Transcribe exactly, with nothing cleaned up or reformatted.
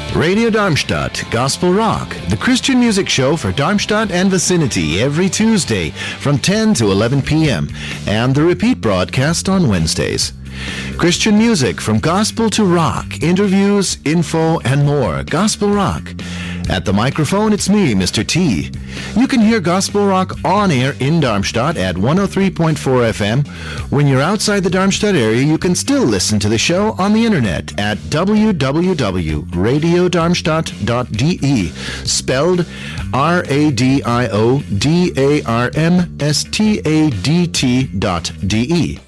Radio Darmstadt, Gospel Rock, the Christian music show for Darmstadt and vicinity every Tuesday from ten to eleven p.m. and the repeat broadcast on Wednesdays. Christian music from gospel to rock, interviews, info, and more. Gospel Rock. At the microphone, it's me, Mister T. You can hear Gospel Rock on air in Darmstadt at one oh three point four F M. When you're outside the Darmstadt area, you can still listen to the show on the internet at w w w dot radio darmstadt dot d e, spelled R A D I O D A R M S T A D T dot D E.